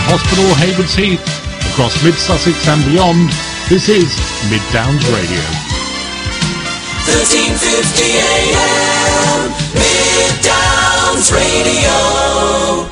Hospital, Haywards Heath, across Mid-Sussex and beyond, this is Mid Downs Radio. 1350 AM, Mid Downs Radio.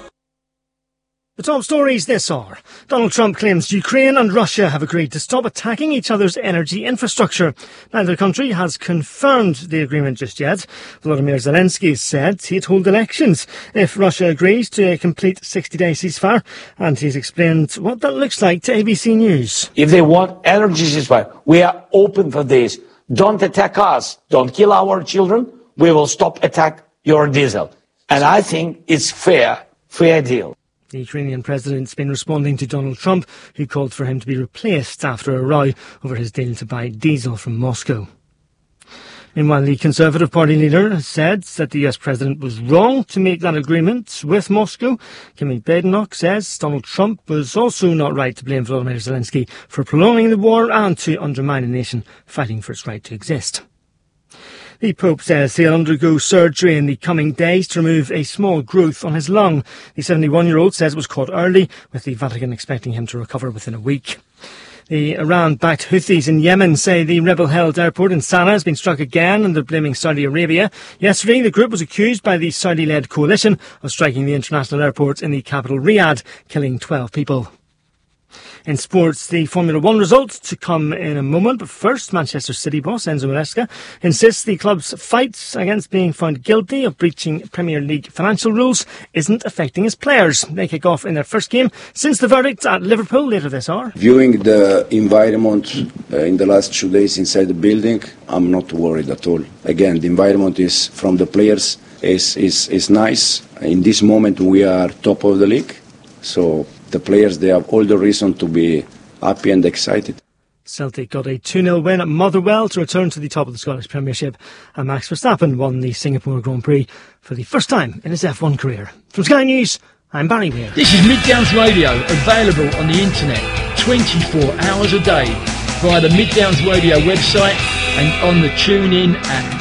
The top stories this hour. Donald Trump claims Ukraine and Russia have agreed to stop attacking each other's energy infrastructure. Neither country has confirmed the agreement just yet. Volodymyr Zelensky said he'd hold elections if Russia agrees to a complete 60-day ceasefire, and he's explained what that looks like to ABC News. If they want energy ceasefire, we are open for this. Don't attack us. Don't kill our children. We will stop attack your diesel. And I think it's fair deal. The Ukrainian president's been responding to Donald Trump, who called for him to be replaced after a row over his deal to buy diesel from Moscow. Meanwhile, the Conservative Party leader has said that the US president was wrong to make that agreement with Moscow. Kimi Badenoch says Donald Trump was also not right to blame Volodymyr Zelensky for prolonging the war and to undermine a nation fighting for its right to exist. The Pope says he'll undergo surgery in the coming days to remove a small growth on his lung. The 71-year-old says it was caught early, with the Vatican expecting him to recover within a week. The Iran-backed Houthis in Yemen say the rebel-held airport in Sana'a has been struck again, and they're blaming Saudi Arabia. Yesterday, the group was accused by the Saudi-led coalition of striking the international airport in the capital Riyadh, killing 12 people. In sports, the Formula 1 results to come in a moment, but first, Manchester City boss Enzo Maresca insists the club's fight against being found guilty of breaching Premier League financial rules isn't affecting his players. They kick off in their first game since the verdict at Liverpool later this hour. Viewing the environment in the last 2 days inside the building, I'm not worried at all. Again, the environment is from the players is nice. In this moment, we are top of the league, so the players, they have all the reason to be happy and excited. Celtic got a 2-0 win at Motherwell to return to the top of the Scottish Premiership, and Max Verstappen won the Singapore Grand Prix for the first time in his F1 career. From Sky News, I'm Barry Weir. This is Mid Downs Radio, available on the internet 24 hours a day via the Mid Downs Radio website and on the TuneIn app.